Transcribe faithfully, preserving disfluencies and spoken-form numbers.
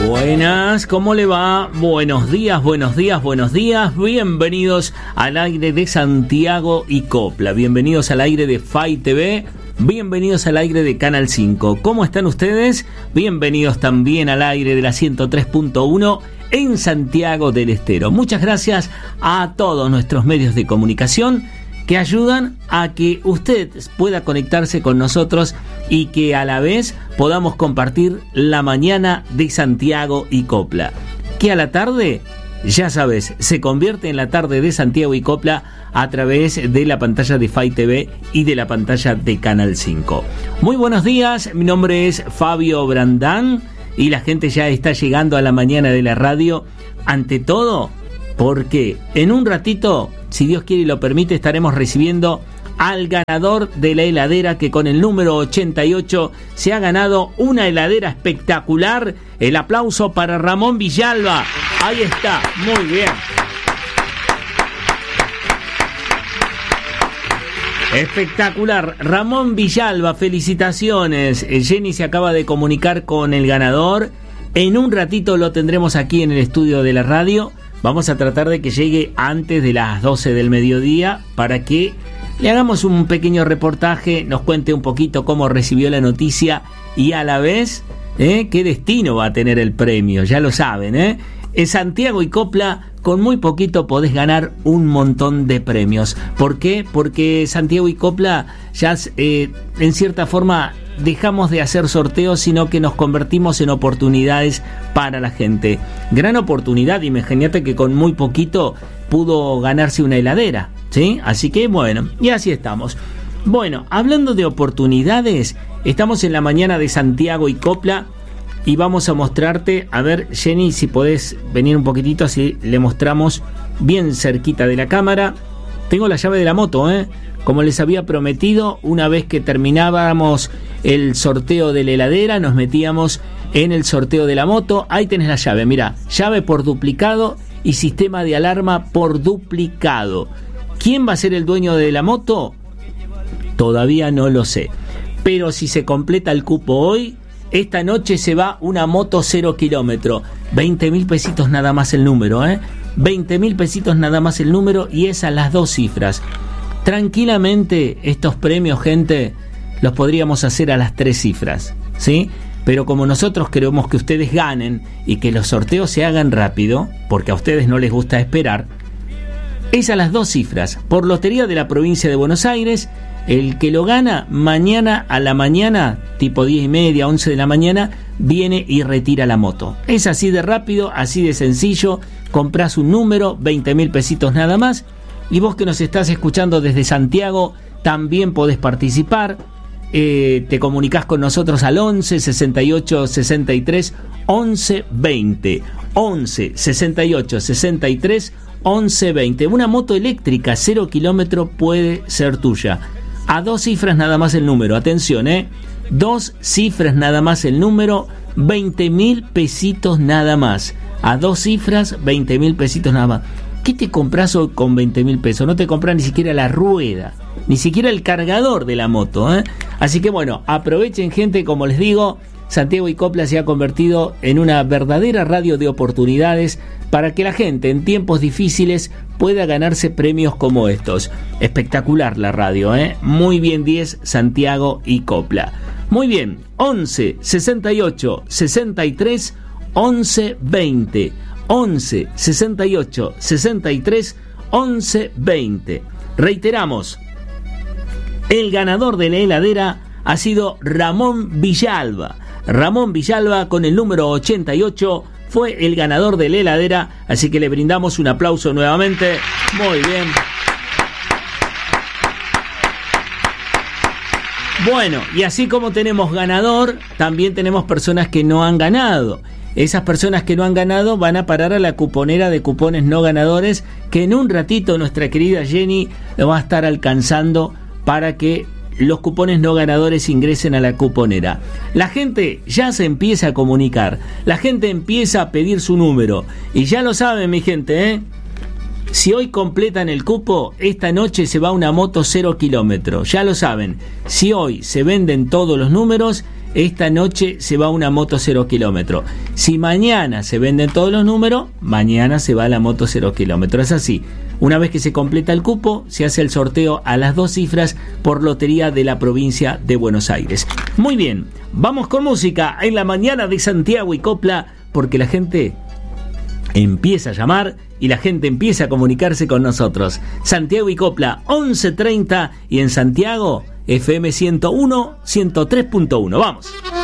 Buenas, ¿cómo le va? Buenos días, buenos días, buenos días. Bienvenidos al aire de Santiago y Copla. Bienvenidos al aire de F A I T V. Bienvenidos al aire de Canal cinco. ¿Cómo están ustedes? Bienvenidos también al aire de la ciento tres punto uno en Santiago del Estero. Muchas gracias a todos nuestros medios de comunicación que ayudan a que usted pueda conectarse con nosotros y que a la vez podamos compartir la mañana de Santiago y Copla. Que a la tarde, ya sabes, se convierte en la tarde de Santiago y Copla a través de la pantalla de F A I T V y de la pantalla de Canal cinco. Muy buenos días, mi nombre es Fabio Brandán y la gente ya está llegando a la mañana de la radio. Ante todo, porque en un ratito, si Dios quiere y lo permite, estaremos recibiendo al ganador de la heladera que con el número ochenta y ocho se ha ganado una heladera espectacular. El aplauso para Ramón Villalba. Ahí está, muy bien. Espectacular, Ramón Villalba, felicitaciones. Jenny se acaba de comunicar con el ganador. En un ratito lo tendremos aquí en el estudio de la radio. Vamos a tratar de que llegue antes de las doce del mediodía para que le hagamos un pequeño reportaje, nos cuente un poquito cómo recibió la noticia y a la vez ¿eh? qué destino va a tener el premio. Ya lo saben, ¿eh? En Santiago y Copla, con muy poquito podés ganar un montón de premios. ¿Por qué? Porque Santiago y Copla ya eh, en cierta forma dejamos de hacer sorteos, sino que nos convertimos en oportunidades para la gente. Gran oportunidad, imagínate que con muy poquito pudo ganarse una heladera, ¿sí? Así que bueno, y así estamos. Bueno, hablando de oportunidades, estamos en la mañana de Santiago y Copla y vamos a mostrarte, a ver Jenny, si podés venir un poquitito, así le mostramos bien cerquita de la cámara. Tengo la llave de la moto, ¿eh? Como les había prometido, una vez que terminábamos el sorteo de la heladera, nos metíamos en el sorteo de la moto. Ahí tenés la llave, mira, llave por duplicado y sistema de alarma por duplicado. ¿Quién va a ser el dueño de la moto? Todavía no lo sé. Pero si se completa el cupo hoy, esta noche se va una moto cero kilómetro. veinte mil pesitos nada más el número, ¿eh? veinte mil pesitos nada más el número y esas las dos cifras. Tranquilamente estos premios, gente, los podríamos hacer a las tres cifras, ¿sí? Pero como nosotros queremos que ustedes ganen y que los sorteos se hagan rápido, porque a ustedes no les gusta esperar, es a las dos cifras. Por Lotería de la Provincia de Buenos Aires, el que lo gana mañana a la mañana, tipo diez y media, once de la mañana, viene y retira la moto. Es así de rápido, así de sencillo. Comprás un número, veinte mil pesitos nada más. Y vos que nos estás escuchando desde Santiago, también podés participar. Eh, te comunicás con nosotros al once sesenta y ocho sesenta y tres once veinte. once sesenta y ocho sesenta y tres once veinte. Una moto eléctrica cero kilómetro puede ser tuya. A dos cifras nada más el número. Atención, ¿eh? Dos cifras nada más el número. veinte mil pesitos nada más. A dos cifras, veinte mil pesitos nada más. ¿Qué te compras hoy con veinte mil pesos? No te compras ni siquiera la rueda, ni siquiera el cargador de la moto, ¿eh? Así que bueno, aprovechen, gente, como les digo, Santiago y Copla se ha convertido en una verdadera radio de oportunidades para que la gente en tiempos difíciles pueda ganarse premios como estos. Espectacular la radio, ¿eh? Muy bien, diez, Santiago y Copla. Muy bien, once sesenta y ocho sesenta y tres once veinte. once sesenta y ocho sesenta y tres once veinte. Reiteramos, el ganador de la heladera ha sido Ramón Villalba. Ramón Villalba, con el número ochenta y ocho, fue el ganador de la heladera, así que le brindamos un aplauso nuevamente. Muy bien. Bueno, y así como tenemos ganador, también tenemos personas que no han ganado. Esas personas que no han ganado van a parar a la cuponera de cupones no ganadores, que en un ratito nuestra querida Jenny lo va a estar alcanzando para que los cupones no ganadores ingresen a la cuponera. La gente ya se empieza a comunicar, la gente empieza a pedir su número, y ya lo saben, mi gente, ¿eh? Si hoy completan el cupo, esta noche se va una moto cero kilómetros, ya lo saben. Si hoy se venden todos los números, esta noche se va una moto cero kilómetro. Si mañana se venden todos los números, mañana se va la moto cero kilómetro. Es así. Una vez que se completa el cupo, se hace el sorteo a las dos cifras por lotería de la provincia de Buenos Aires. Muy bien, vamos con música en la mañana de Santiago y Copla, porque la gente empieza a llamar y la gente empieza a comunicarse con nosotros. Santiago y Copla, once treinta, y en Santiago, F M ciento uno, ciento tres punto uno. Vamos.